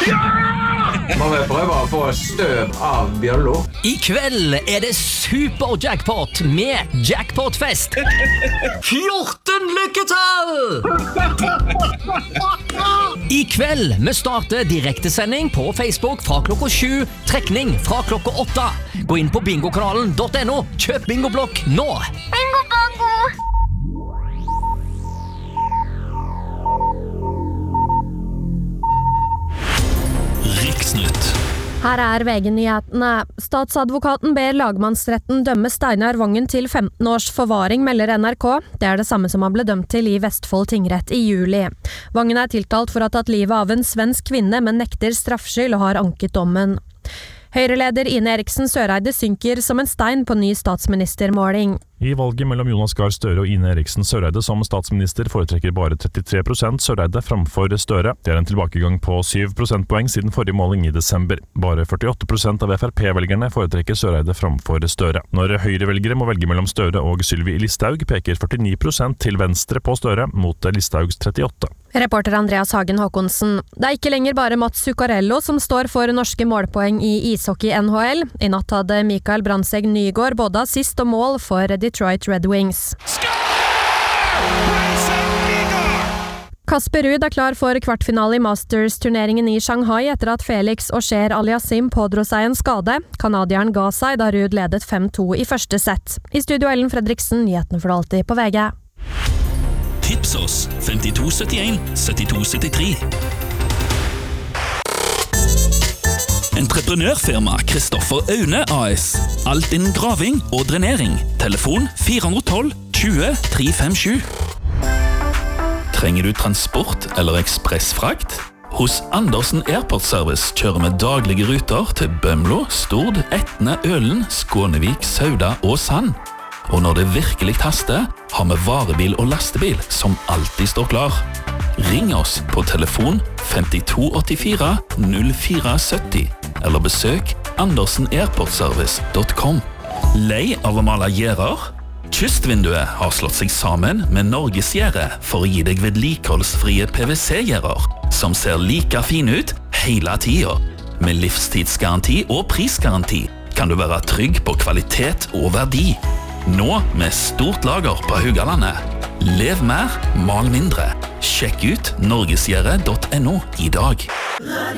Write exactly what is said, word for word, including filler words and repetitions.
Må vi prøve å få støv av Bjørlo? I kveld er det super-jackpot med jackpotfest. fjorten lykketall! I kveld vi starter direktesending på Facebook fra klokka sju, trekning fra klokka åtte. Gå inn på bingokanalen punktum no, kjøp bingoblokk nå. Bingo bongo! Riksnytt. Her er V G-nyhetene. Statsadvokaten ber lagmannsretten dømme Steinar Vangen til femten års forvaring, melder N R K. Det er det samme som han ble dømt til i Vestfold tingrett i juli. Vangen er tiltalt for å ha tatt livet av en svensk kvinne, men nekter straffskyld og har anket dommen. Høyreleder Ine Eriksen Søreide synker som en stein på ny statsministermåling. I valget mellom Jonas Gahr Støre og Ine Eriksen Søreide som statsminister foretrekker bare trettitre prosent Søreide framfor Støre. Det er en tilbakegang på syv prosentpoeng siden forrige måling i desember. Bare førtiåtte prosent av F R P-velgerne foretrekker Søreide framfor Støre. Når Høyre-velgere må velge mellom Støre og Sylvi Listhaug, peker førtini prosent til venstre på Støre mot Listhaugs trettiåtte. Reporter Andreas Hagen Håkonsen. Det er ikke lenger bare Mats Zuccarello som står for norske målpoeng i ishockey N H L. I natt hadde Mikael Brandtzæg Nygaard både assist og mål for Detroit Red Wings. Kasper Ruud er klar for kvartfinale i Masters-turneringen i Shanghai etter at Felix Auger-Aliassime pådro seg en skade. Kanadieren ga seg da Ruud ledet fem to i første sett. I studio Ellen Fredriksen, nyhetene for alltid på V G. Tips oss femtito syttien syttito syttitre. Entreprenørfirma Kristoffer Aune A S. Alt innen graving og drenering. Telefon fire ett to tjue tre fem sju. Trenger du transport eller ekspressfrakt? Hos Andersen Airport Service kjører vi daglige ruter til Bømlo, Stord, Etne, Ølen, Skånevik, Sauda og Sand. Og når det virkelig haster, har vi varebil og lastebil som alltid står klar. Ring oss på telefon femtito åttifire null fire sytti eller besøk andersen airport service punktum com. Lei av å male gjerder? Kystvinduet har slått seg sammen med Norgesgjerdet for å gi deg vedlikeholdsfrie P V C-gjerder som ser like fine ut hele tiden. Med livstidsgaranti og prisgaranti kan du være trygg på kvalitet og verdi. Nå med stort lager på Haugalandet. Lev mer, mal mindre. Sjekk ut norgesgjerdet punktum no i dag.